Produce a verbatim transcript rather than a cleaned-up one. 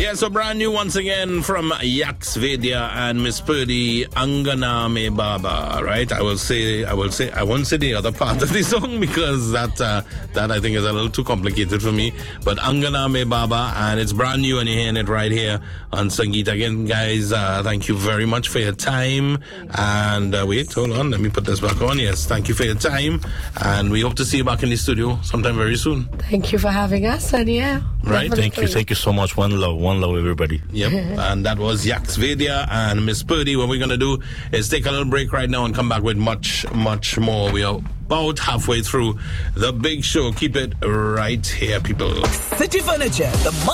Yeah, so brand new once again from Yax Vedya and Miss Purdy, Angana Me Baba, right? I will say, I will say, I won't say the other part of the song because that, uh, that I think is a little too complicated for me. But Angana Me Baba, and it's brand new and you're hearing it right here on Sangeet. Again, guys, uh, thank you very much for your time. And uh, wait, hold on, let me put this back on. Yes, thank you for your time. And we hope to see you back in the studio sometime very soon. Thank you for having us, and yeah. Right, definitely. Thank you, thank you so much. One love, one love, everybody. Yep, and that was Yax Vedya and Miss Purdy. What we're going to do is take a little break right now and come back with much, much more. We are about halfway through the big show. Keep it right here, people. City Furniture, the